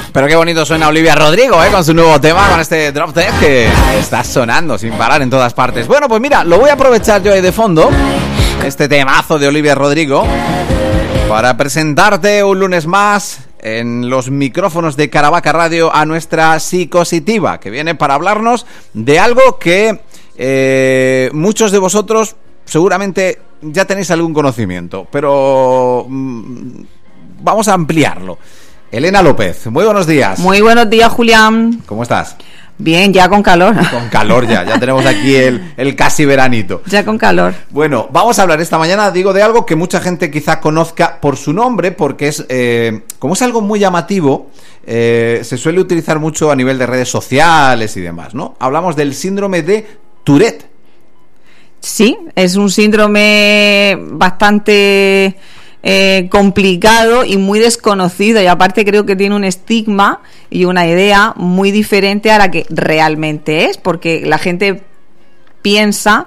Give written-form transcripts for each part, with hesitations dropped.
Pero qué bonito suena Olivia Rodrigo, con su nuevo tema, con este Drop Dead que está sonando sin parar en todas partes. Bueno, pues mira, lo voy a aprovechar yo ahí de fondo, este temazo de Olivia Rodrigo, para presentarte un lunes más en los micrófonos de Caravaca Radio a nuestra psicositiva, que viene para hablarnos de algo que muchos de vosotros seguramente ya tenéis algún conocimiento, pero vamos a ampliarlo. Elena López, muy buenos días. Muy buenos días, Julián. ¿Cómo estás? Bien, ya con calor. Con calor ya tenemos aquí el casi veranito. Ya con calor. Bueno, vamos a hablar esta mañana, digo, de algo que mucha gente quizá conozca por su nombre, porque es, como es algo muy llamativo, se suele utilizar mucho a nivel de redes sociales y demás, ¿no? Hablamos del síndrome de Tourette. Sí, es un síndrome bastante complicado y muy desconocido, y aparte creo que tiene un estigma y una idea muy diferente a la que realmente es, porque la gente piensa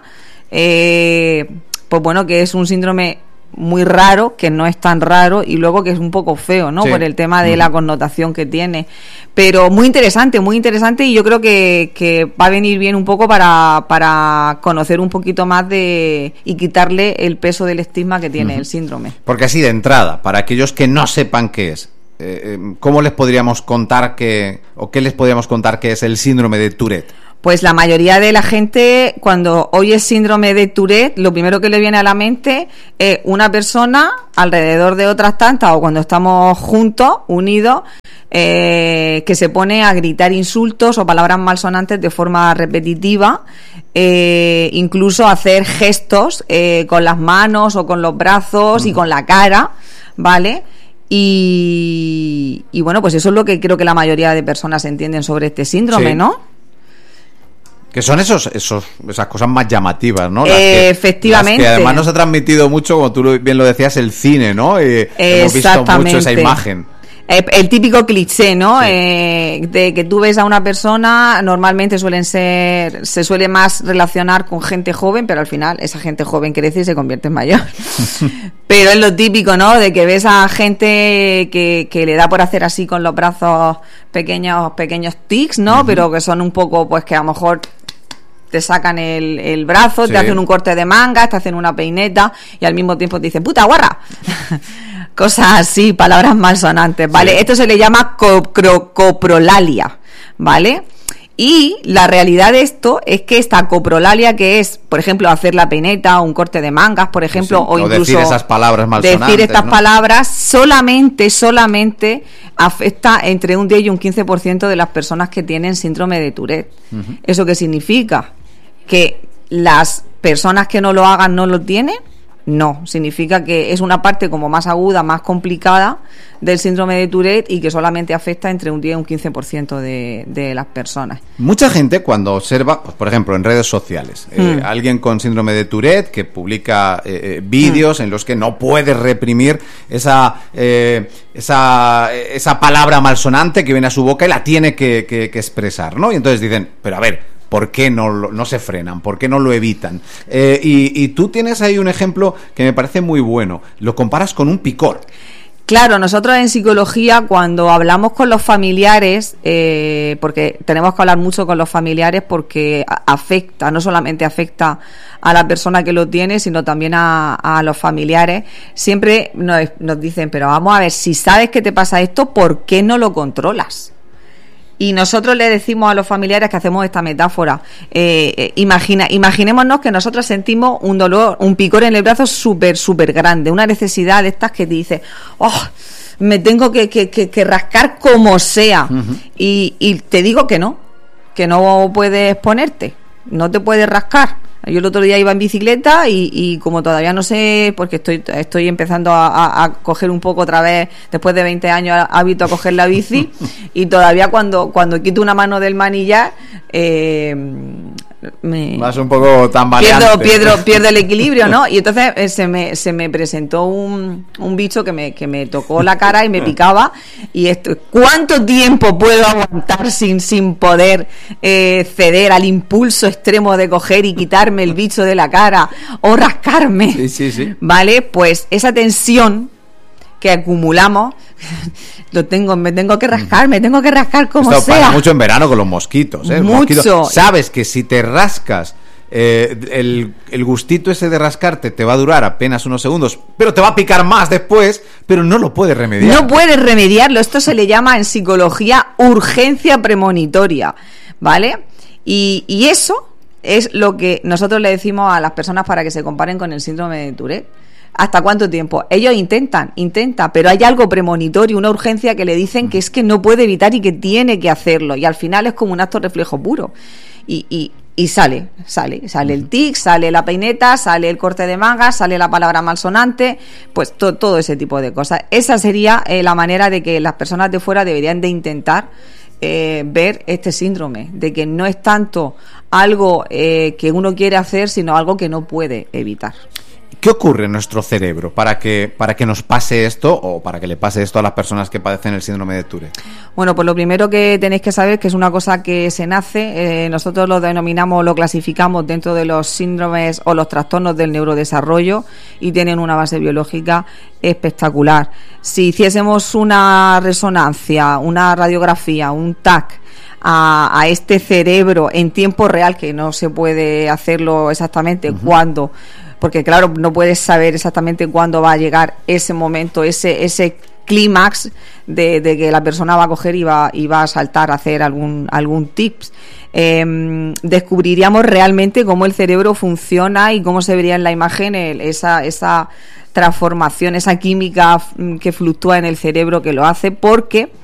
pues bueno, que es un síndrome muy raro, que no es tan raro, y luego que es un poco feo, ¿no? Sí. Por el tema de la connotación que tiene. Pero muy interesante, y yo creo que va a venir bien un poco para conocer un poquito más y quitarle el peso del estigma que tiene el síndrome. Porque así de entrada, para aquellos que no sepan qué es, ¿cómo les podríamos contar qué les podríamos contar que es el síndrome de Tourette? Pues la mayoría de la gente, cuando oye síndrome de Tourette, lo primero que le viene a la mente es una persona alrededor de otras tantas, o cuando estamos juntos, unidos, que se pone a gritar insultos o palabras malsonantes de forma repetitiva, incluso hacer gestos con las manos o con los brazos y con la cara, ¿vale? Y bueno, pues eso es lo que creo que la mayoría de personas entienden sobre este síndrome, sí. ¿No? Que son esas cosas más llamativas, ¿no? Efectivamente. Las que además nos ha transmitido mucho, como tú bien lo decías, el cine, ¿no? Hemos visto mucho esa imagen. El típico cliché, ¿no? Sí. De que tú ves a una persona, normalmente se suele más relacionar con gente joven, pero al final esa gente joven crece y se convierte en mayor. Pero es lo típico, ¿no? De que ves a gente que le da por hacer así con los brazos pequeños tics, ¿no? Uh-huh. Pero que son un poco, pues que a lo mejor te sacan el brazo, sí. Te hacen un corte de mangas, te hacen una peineta y al mismo tiempo te dicen ¡puta guarra! Cosas así, palabras malsonantes, ¿vale? Sí. Esto se le llama coprolalia, ¿vale? Y la realidad de esto es que esta coprolalia, que es, por ejemplo, hacer la peineta o un corte de mangas, por ejemplo, sí, o incluso decir esas palabras malsonantes, decir estas, ¿no?, palabras, solamente afecta entre un 10 y un 15% de las personas que tienen síndrome de Tourette. Uh-huh. ¿Eso qué significa? ¿Que las personas que no lo hagan no lo tienen? No, significa que es una parte como más aguda, más complicada del síndrome de Tourette, y que solamente afecta entre un 10 y un 15% de las personas. Mucha gente, cuando observa, pues, por ejemplo, en redes sociales, alguien con síndrome de Tourette que publica vídeos en los que no puede reprimir esa palabra malsonante que viene a su boca y la tiene que expresar, ¿no? Y entonces dicen, pero a ver, ¿por qué no se frenan? ¿Por qué no lo evitan? Y tú tienes ahí un ejemplo que me parece muy bueno. Lo comparas con un picor. Claro, nosotros en psicología, cuando hablamos con los familiares, porque tenemos que hablar mucho con los familiares, porque afecta, no solamente afecta a la persona que lo tiene, sino también a los familiares, siempre nos dicen, pero vamos a ver, si sabes que te pasa esto, ¿por qué no lo controlas? Y nosotros le decimos a los familiares que hacemos esta metáfora. Imaginémonos que nosotros sentimos un dolor, un picor en el brazo súper grande, una necesidad de estas que te dice, oh, me tengo que rascar como sea. Uh-huh. Y te digo que no puedes ponerte, no te puedes rascar. Yo el otro día iba en bicicleta y como todavía no sé, porque estoy empezando a coger un poco otra vez, después de 20 años hábito a coger la bici, y todavía cuando quito una mano del manillar, vas un poco tambaleante. Pierdo el equilibrio, ¿no? Y entonces se me presentó un bicho que me tocó la cara y me picaba, y ¿cuánto tiempo puedo aguantar sin poder ceder al impulso extremo de coger y quitarme el bicho de la cara o rascarme? Sí. ¿Vale? Pues esa tensión que acumulamos me tengo que rascar como Esto sea. pasa mucho en verano con los mosquitos, ¿eh? Mucho. Sabes que si te rascas, el gustito ese de rascarte te va a durar apenas unos segundos, pero te va a picar más después, pero no lo puedes remediar. No puedes remediarlo. Esto se le llama en psicología urgencia premonitoria, ¿vale? Y eso es lo que nosotros le decimos a las personas para que se comparen con el síndrome de Tourette. ¿Hasta cuánto tiempo? Ellos intentan, pero hay algo premonitorio, una urgencia que le dicen que es que no puede evitar y que tiene que hacerlo, y al final es como un acto reflejo puro. Y sale el tic, sale la peineta, sale el corte de manga, sale la palabra malsonante, pues todo ese tipo de cosas. Esa sería la manera de que las personas de fuera deberían de intentar ver este síndrome, de que no es tanto algo que uno quiere hacer, sino algo que no puede evitar. ¿Qué ocurre en nuestro cerebro para que nos pase esto, o para que le pase esto a las personas que padecen el síndrome de Tourette? Bueno, pues lo primero que tenéis que saber es que es una cosa que se nace, nosotros lo denominamos, lo clasificamos dentro de los síndromes o los trastornos del neurodesarrollo, y tienen una base biológica espectacular. Si hiciésemos una resonancia, una radiografía, un TAC a este cerebro en tiempo real, que no se puede hacerlo exactamente cuándo, porque claro, no puedes saber exactamente cuándo va a llegar ese momento, ese clímax de que la persona va a coger y va a saltar a hacer algún tips. Descubriríamos realmente cómo el cerebro funciona y cómo se vería en la imagen esa transformación, esa química que fluctúa en el cerebro que lo hace, porque